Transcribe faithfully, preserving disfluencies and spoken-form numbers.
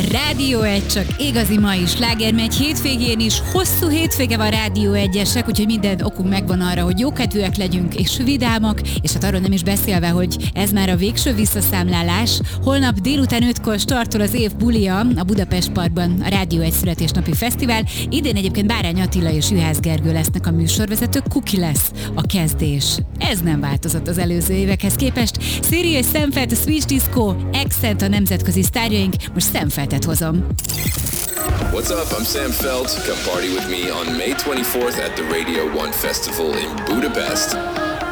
Rádió egy, csak igazi mai slágermegy hétvégén is. Hosszú hétvége van Rádió egyesek, úgyhogy minden okunk megvan arra, hogy jókedvűek legyünk és vidámak, és hát arról nem is beszélve, hogy ez már a végső visszaszámlálás. Holnap délután ötkor startol az év bulia a Budapest Parkban a Rádió egy születésnapi fesztivál. Idén egyébként Bárány Attila és Juhász Gergő lesznek a műsorvezetők, Kuki lesz a kezdés. Ez nem változott az előző évekhez képest. Széri és Szemfelt, a Switch Disco, Accent a nemzetközi sztárjaink, most Szemfeltet hozom. What's up? I'm Sam Felt. Come party with me on May twenty-fourth at the Radio One Festival in Budapest.